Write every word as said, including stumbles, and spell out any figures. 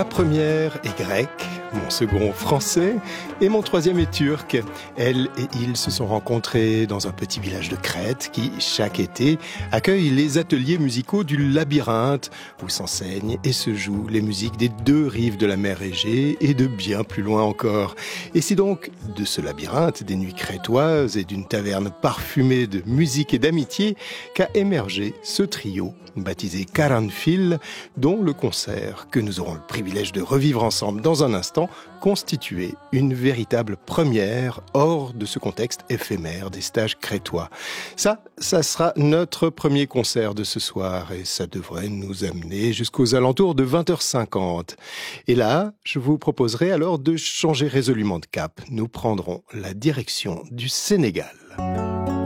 Ma première est grecque, mon second français et mon troisième est turc. Elle et il se sont rencontrés dans un petit village de Crète qui, chaque été, accueille les ateliers musicaux du Labyrinthe où s'enseignent et se jouent les musiques des deux rives de la mer Égée et de bien plus loin encore. Et c'est donc de ce labyrinthe, des nuits crétoises et d'une taverne parfumée de musique et d'amitié qu'a émergé ce trio baptisé Karanfil, dont le concert que nous aurons le privilège de revivre ensemble dans un instant constituait une véritable première hors de ce contexte éphémère des stages crétois. Ça, ça sera notre premier concert de ce soir et ça devrait nous amener jusqu'aux alentours de vingt heures cinquante. Et là, je vous proposerai alors de changer résolument de cap. Nous prendrons la direction du Sénégal.